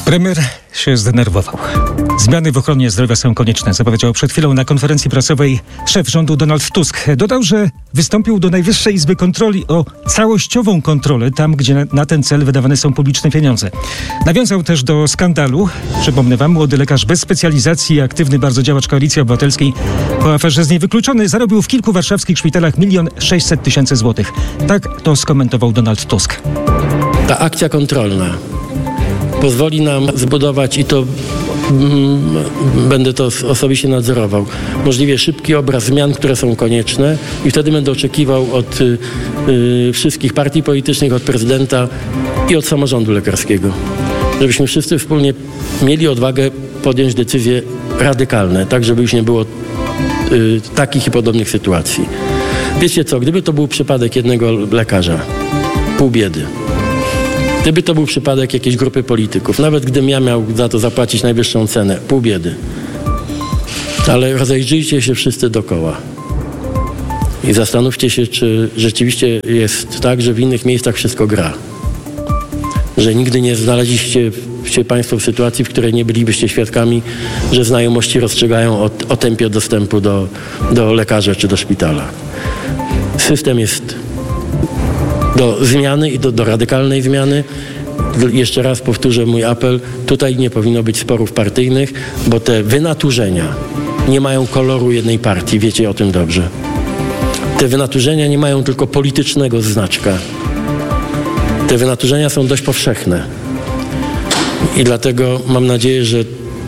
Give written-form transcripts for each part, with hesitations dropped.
Premier się zdenerwował. Zmiany w ochronie zdrowia są konieczne, zapowiedział przed chwilą na konferencji prasowej szef rządu Donald Tusk. Dodał, że wystąpił do Najwyższej Izby Kontroli o całościową kontrolę tam, gdzie na ten cel wydawane są publiczne pieniądze. Nawiązał też do skandalu. Przypomnę wam, młody lekarz bez specjalizacji, aktywny bardzo działacz Koalicji Obywatelskiej, po aferze z niej wykluczony, zarobił w kilku warszawskich szpitalach 1 600 000 złotych. Tak to skomentował Donald Tusk. Ta akcja kontrolna pozwoli nam zbudować, i to będę to osobiście nadzorował, możliwie szybki obraz zmian, które są konieczne, i wtedy będę oczekiwał od wszystkich partii politycznych, od prezydenta i od samorządu lekarskiego, żebyśmy wszyscy wspólnie mieli odwagę podjąć decyzje radykalne, tak żeby już nie było takich i podobnych sytuacji. Wiecie co, gdyby to był przypadek jednego lekarza, pół biedy. Gdyby to był przypadek jakiejś grupy polityków, nawet gdybym ja miał za to zapłacić najwyższą cenę, pół biedy. Ale rozejrzyjcie się wszyscy dookoła i zastanówcie się, czy rzeczywiście jest tak, że w innych miejscach wszystko gra. Że nigdy nie znaleźliście się Państwo w sytuacji, w której nie bylibyście świadkami, że znajomości rozstrzygają o tempie dostępu do lekarza czy do szpitala. System jest do zmiany i do radykalnej zmiany. Jeszcze raz powtórzę mój apel. Tutaj nie powinno być sporów partyjnych, bo te wynaturzenia nie mają koloru jednej partii. Wiecie o tym dobrze. Te wynaturzenia nie mają tylko politycznego znaczka. Te wynaturzenia są dość powszechne. I dlatego mam nadzieję, że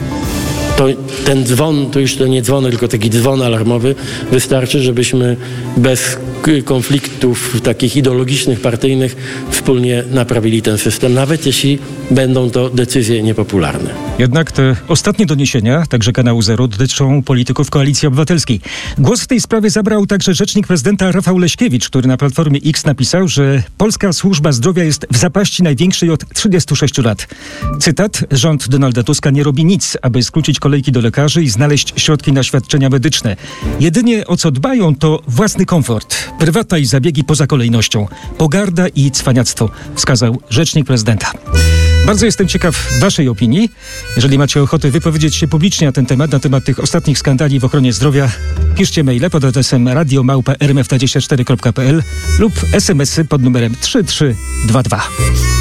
ten dzwon, to już to nie dzwon, tylko taki dzwon alarmowy, wystarczy, żebyśmy bez konfliktów takich ideologicznych, partyjnych wspólnie naprawili ten system, nawet jeśli będą to decyzje niepopularne. Jednak te ostatnie doniesienia, także kanału Zero, dotyczą polityków Koalicji Obywatelskiej. Głos w tej sprawie zabrał także rzecznik prezydenta Rafał Leśkiewicz, który na Platformie X napisał, że polska służba zdrowia jest w zapaści największej od 36 lat. Cytat: rząd Donalda Tuska nie robi nic, aby skrócić kolejki do lekarzy i znaleźć środki na świadczenia medyczne. Jedynie o co dbają, to własny komfort, prywatna i zabiegi poza kolejnością, pogarda i cwaniactwo, wskazał rzecznik prezydenta. Bardzo jestem ciekaw waszej opinii. Jeżeli macie ochotę wypowiedzieć się publicznie na temat tych ostatnich skandali w ochronie zdrowia, piszcie maile pod adresem radio@rmf24.pl lub SMS-y pod numerem 3322.